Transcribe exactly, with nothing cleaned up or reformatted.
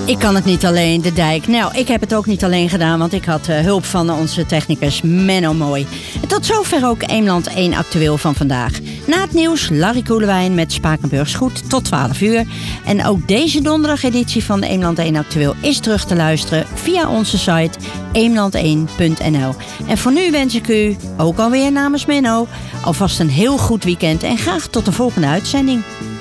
Ik kan het niet alleen, de dijk. Nou, ik heb het ook niet alleen gedaan, want ik had uh, hulp van onze technicus Menno Mooi. En tot zover ook Eemland één actueel van vandaag. Na het nieuws Larry Koelewijn met Spakenburgs Goed tot twaalf uur. En ook deze donderdageditie van de Eemland één actueel is terug te luisteren via onze site eemland één punt n l. En voor nu wens ik u, ook alweer namens Menno, alvast een heel goed weekend en graag tot de volgende uitzending.